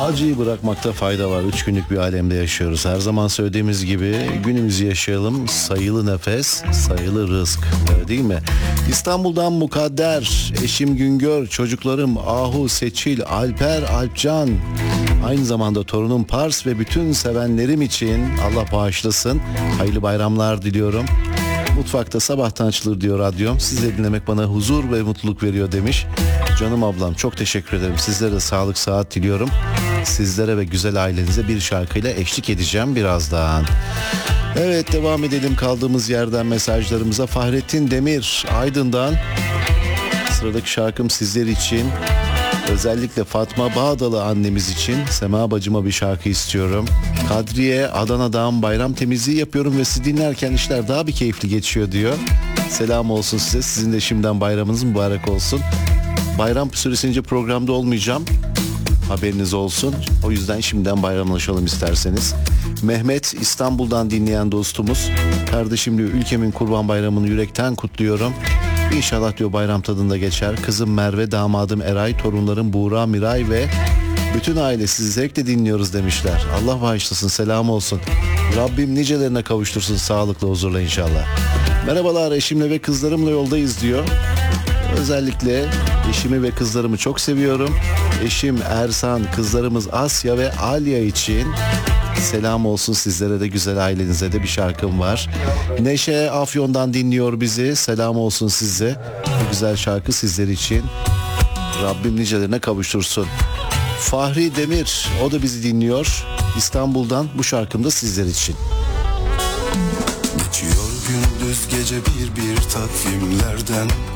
Acıyı bırakmakta fayda var. 3 günlük bir alemde yaşıyoruz. Her zaman söylediğimiz gibi günümüzü yaşayalım. Sayılı nefes, sayılı rızk. Öyle değil mi? İstanbul'dan Mukadder, eşim Güngör, çocuklarım Ahu, Seçil, Alper, Alpcan. Aynı zamanda torunum Pars ve bütün sevenlerim için Allah bağışlasın. Hayırlı bayramlar diliyorum. Mutfakta sabahtan açılır diyor radyom. Sizleri dinlemek bana huzur ve mutluluk veriyor demiş. Canım ablam, çok teşekkür ederim. Sizlere de sağlık sıhhat diliyorum. Sizlere ve güzel ailenize bir şarkıyla eşlik edeceğim birazdan. Evet, devam edelim kaldığımız yerden mesajlarımıza. Fahrettin Demir Aydın'dan. Sıradaki şarkım sizler için. Özellikle Fatma Bağdalı annemiz için Sema bacıma bir şarkı istiyorum. Kadriye Adana'dan bayram temizliği yapıyorum ve sizi dinlerken işler daha bir keyifli geçiyor diyor. Selam olsun size. Sizin de şimdiden bayramınız mübarek olsun. Bayram süresince programda olmayacağım. Haberiniz olsun. O yüzden şimdiden bayramlaşalım isterseniz. Mehmet İstanbul'dan dinleyen dostumuz. Kardeşim diyor, ülkemin Kurban Bayramı'nı yürekten kutluyorum. İnşallah diyor bayram tadında geçer. Kızım Merve, damadım Eray, torunlarım Buğra, Miray ve bütün aile sizi zevkle dinliyoruz demişler. Allah bağışlasın, selam olsun. Rabbim nicelerine kavuştursun sağlıkla, huzurla inşallah. Merhabalar, eşimle ve kızlarımla yoldayız diyor. Özellikle eşimi ve kızlarımı çok seviyorum. Eşim Ersan, kızlarımız Asya ve Alya için selam olsun sizlere de, güzel ailenize de bir şarkım var. Neşe Afyon'dan dinliyor bizi. Selam olsun size. Bu güzel şarkı sizler için. Rabbim nicelerine kavuştursun. Fahri Demir, o da bizi dinliyor. İstanbul'dan bu şarkım da sizler için. Geçiyor gündüz gece bir takvimlerden.